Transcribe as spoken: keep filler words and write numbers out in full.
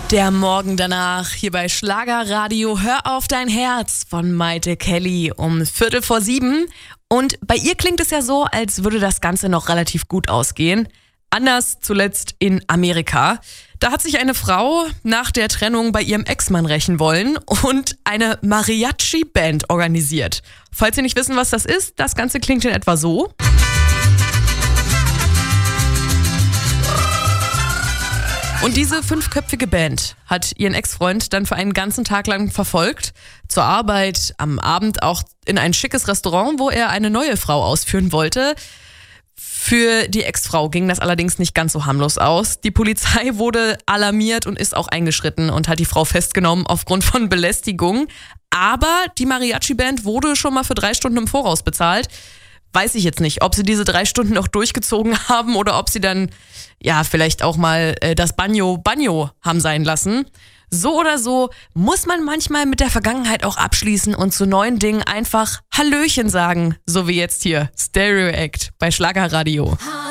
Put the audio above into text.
Der Morgen danach hier bei Schlagerradio Hör auf dein Herz von Maite Kelly um Viertel vor sieben. Und bei ihr klingt es ja so, als würde das Ganze noch relativ gut ausgehen. Anders zuletzt in Amerika. Da hat sich eine Frau nach der Trennung bei ihrem Ex-Mann rächen wollen und eine Mariachi-Band organisiert. Falls Sie nicht wissen, was das ist, das Ganze klingt in etwa so. Und diese fünfköpfige Band hat ihren Ex-Freund dann für einen ganzen Tag lang verfolgt. Zur Arbeit, am Abend auch in ein schickes Restaurant, wo er eine neue Frau ausführen wollte. Für die Ex-Frau ging das allerdings nicht ganz so harmlos aus. Die Polizei wurde alarmiert und ist auch eingeschritten und hat die Frau festgenommen aufgrund von Belästigung. Aber die Mariachi-Band wurde schon mal für drei Stunden im Voraus bezahlt. Weiß ich jetzt nicht, ob sie diese drei Stunden noch durchgezogen haben oder ob sie dann ja vielleicht auch mal äh, das Banjo Banjo haben sein lassen. So oder so muss man manchmal mit der Vergangenheit auch abschließen und zu neuen Dingen einfach Hallöchen sagen, so wie jetzt hier Stereo Act bei Schlagerradio.